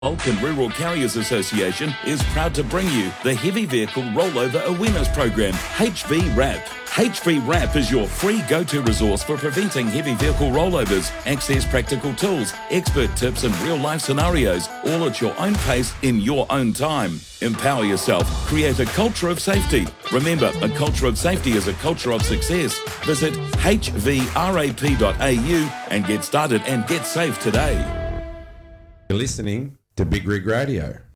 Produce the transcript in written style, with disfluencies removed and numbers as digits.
Vulcan Rural Carriers Association is proud to bring you the Heavy Vehicle Rollover Awareness Program, HVRAP. HVRAP is your free go-to resource for preventing heavy vehicle rollovers. Access practical tools, expert tips and real-life scenarios, all at your own pace in your own time. Empower yourself. Create a culture of safety. Remember, a culture of safety is a culture of success. Visit HVRAP.au and get started and get safe today. You're listening to Big Rig Radio.